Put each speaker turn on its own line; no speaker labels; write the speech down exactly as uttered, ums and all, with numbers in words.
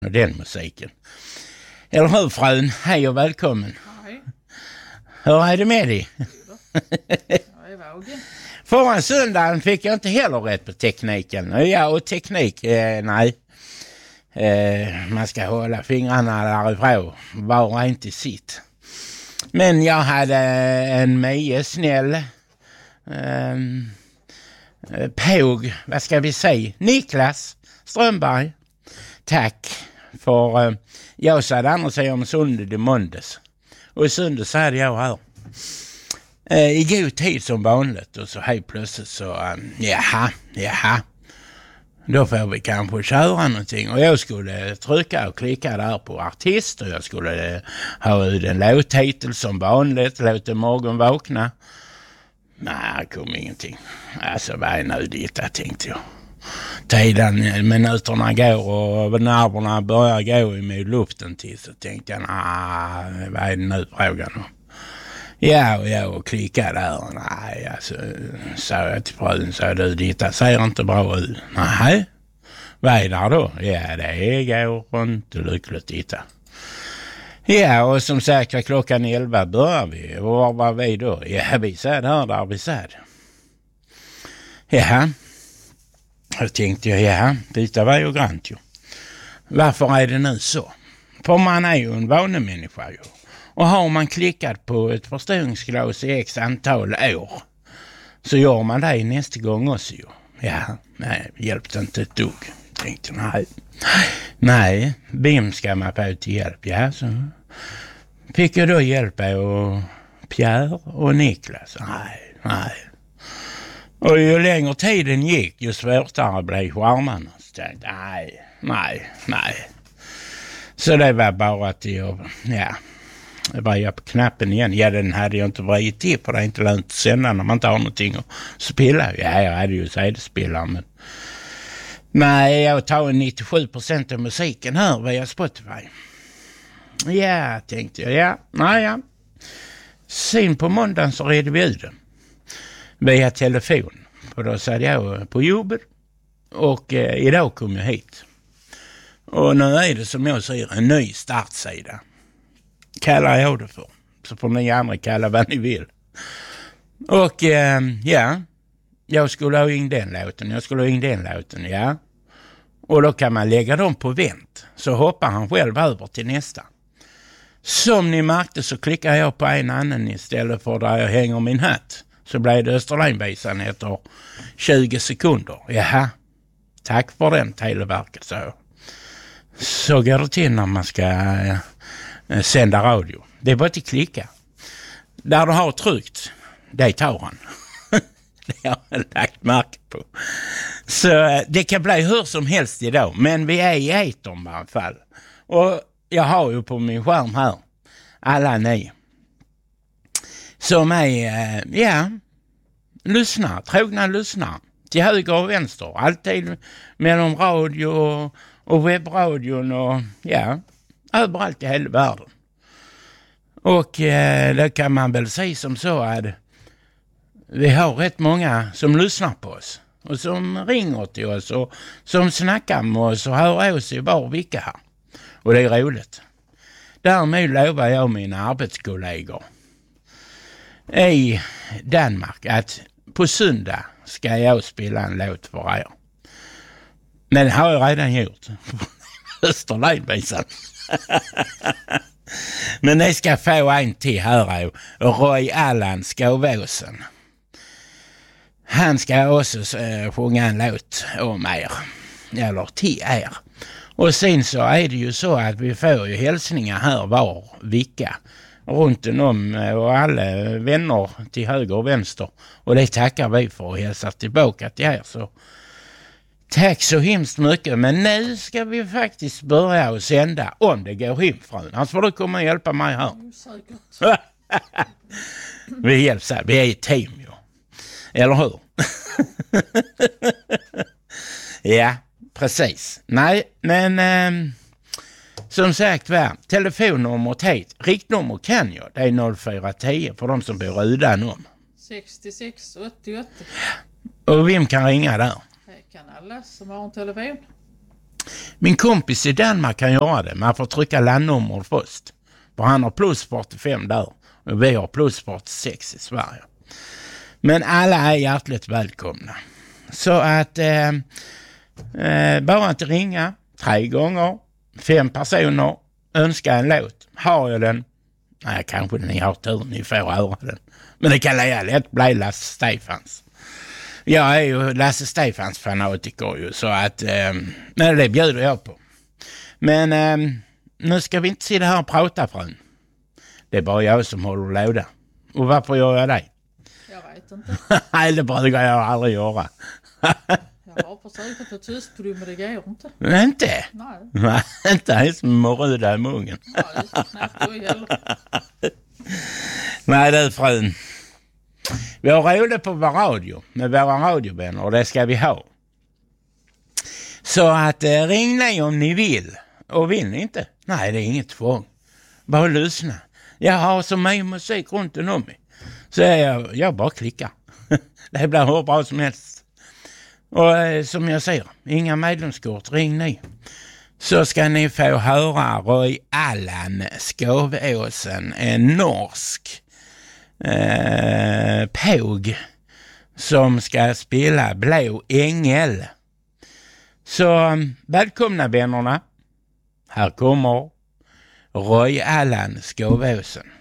och den musiken. Eller hur frun? Hej och välkommen.
Hej.
Hur är det med dig?
Jag är vagen.
Förra söndagen fick jag inte heller rätt på tekniken. Ja, och teknik, eh, nej. Eh, man ska hålla fingrarna därifrån. Var inte sitt. Men jag hade en mycket snäll eh, påg, vad ska vi säga? Niklas Strömberg. Tack för eh, jag sa det andra sig om söndag i måndags. Och i söndag så hade jag här. Eh, I god tid som vanligt. Och så hej plötsligt så, eh, jaha, jaha. Då får vi kanske köra någonting. Och jag skulle trycka och klicka där på artist. Och jag skulle eh, ha ut en låttitel som vanligt. Låta morgon vakna. Nej, det kom ingenting. Alltså vad är nu detta, tänkte jag. Tiden, minuterna går och nerverna börjar gå i luften till, så tänkte jag, nej, vad är det nu frågan om? Ja, och jag klickade där. Nej, alltså, sa jag till frun, så du, detta ser inte bra ut. Nej, vad är det då? Ja, det går inte lyckligt, titta. Ja, och som sagt, klockan elva börjar vi. Och var var vi då? Ja, vi sad här där vi sad. Ja. Jag tänkte jag, ja, detta var ju grant ju. Varför är det nu så? För man är ju en vanemänniska ju. Och har man klickat på ett förstoringsglas i x antal år, så gör man det nästa gång också ju. Ja, nej, hjälpte inte ett dugg. Tänkte, nej. Nej, vem ska man få till hjälp? Ja, så fick jag då hjälp av Pierre och Niklas. Nej, nej. Och ju längre tiden gick, ju svårare blev skärmarna. Så tänkte jag, nej, nej, nej. Så det var bara att jag, ja, jag var på knappen igen. Ja, den hade jag inte varit till, för det är inte lönt att sända när man inte har någonting att spela. Ja, jag hade ju CD-spelare, men nej, jag tar nittiosju procent av musiken här via Spotify. Ja, tänkte jag, ja, nej, ja. Sen på måndagen så redde vi ut den via telefon. För då satt jag på jobbet och eh, idag kom jag hit. Och nu är det, som jag säger, en ny startsida. Kallar jag det för. Så får ni andra kalla vad ni vill. Och eh, ja, jag skulle ha in den låten, jag skulle ha in den låten, ja. Och då kan man lägga dem på vänt. Så hoppar han själv över till nästa. Som ni märkte så klickar jag på en annan istället för där jag hänger min hatt. Så blev det Österlenvisan efter tjugo sekunder. Jaha, tack för den, Televerket, så. Så går det till när man ska äh, sända radio. Det är bara att klicka. Där du har tryckt, det tar han. Det har jag lagt märke på. Så äh, det kan bli hur som helst idag. Men vi är i etern i alla fall. Och jag har ju på min skärm här alla ni som är, äh, ja, lyssnar, trogna lyssnar. Till höger och vänster. Alltid mellan radio och, och webbradion och, ja, överallt i hela världen. Och äh, det kan man väl säga som så att vi har rätt många som lyssnar på oss. Och som ringer till oss och som snackar med oss och hör oss i var vecka här. Och det är roligt. Därmed lovar jag mina arbetskollegor i Danmark att på söndag ska jag spela en låt för er. Men det har jag redan gjort. Österlenvisan. Men ni ska få en till här. Och Roy Allan Skåvåsen. Han ska också äh, sjunga en låt om er. Eller till er. Och sen så är det ju så att vi får ju hälsningar här var vecka. Runt om och alla vänner till höger och vänster. Och det tackar vi för och hälsar tillbaka till er. Så tack så hemskt mycket. Men nu ska vi faktiskt börja och sända om det går hem från. Annars får du komma och hjälpa mig här. Vi hjälps här. Vi är ett team ju. Eller hur? Ja, precis. Nej, men eh, som sagt var, telefonnumret hit. Riktnummer kan jag. Det är noll fyra tio för de som bor udanom.
sextiosex åttioåtta.
Och vem kan ringa där?
Det kan alla som har en telefon.
Min kompis i Danmark kan göra det. Man får trycka landnummer först. För han har plus fyrtiofem där. Och vi har plus fyrtiosex i Sverige. Men alla är hjärtligt välkomna. Så att eh, eh, bara inte ringa tre gånger. Fem personer. Önska en låt. Har jag den? Nej, kanske ni har tur. Ni får höra den. Men det kan lätt bli Lasse Stefans. Jag är ju Lasse Stefans fanatiker ju. Så att eh, men det bjuder jag på. Men eh, nu ska vi inte sitta här och prata frun. Det är bara jag som håller låda. Och varför gör jag det?
Jag vet inte.
Nej, det brukar jag aldrig göra.
Jag har försökt att få tyst på det, men det går inte.
Men inte?
Nej.
Nej, inte ens med röda i mungen.
Ja, det är så knappt då heller.
Nej, det är frun. Vi har roligt på vår radio med våra radiovänner och det ska vi ha. Så att eh, ring ni om ni vill. Och vill ni inte? Nej, det är inget tvång. Bara lyssna. Jag har så mycket musik runt om mig. Så jag, jag bara klickar. Det blir hur bra som helst. Och eh, som jag säger, inga medlemskort, ring ni. Så ska ni få höra Roy Allan Skovåsen, en norsk eh, påg som ska spela Blå ängel. Så välkomna vännerna. Här kommer Roy Allan Skovåsen.